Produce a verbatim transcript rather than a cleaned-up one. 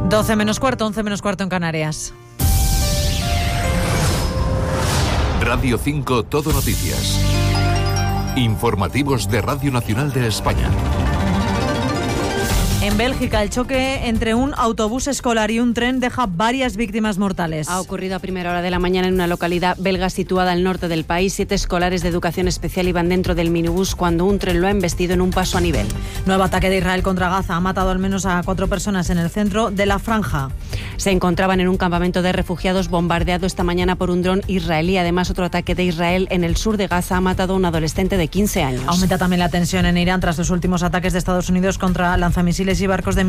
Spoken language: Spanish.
doce menos cuarto, once menos cuarto en Canarias. Radio cinco Todo Noticias. Informativos de Radio Nacional de España. En Bélgica, el choque entre un autobús escolar y un tren deja varias víctimas mortales. Ha ocurrido a primera hora de la mañana en una localidad belga situada al norte del país. Siete escolares de educación especial iban dentro del minibús cuando un tren lo ha embestido en un paso a nivel. Nuevo ataque de Israel contra Gaza ha matado al menos a cuatro personas en el centro de la franja. Se encontraban en un campamento de refugiados bombardeado esta mañana por un dron israelí. Además, otro ataque de Israel en el sur de Gaza ha matado a un adolescente de quince años. Aumenta también la tensión en Irán tras los últimos ataques de Estados Unidos contra lanzamisiles y barcos de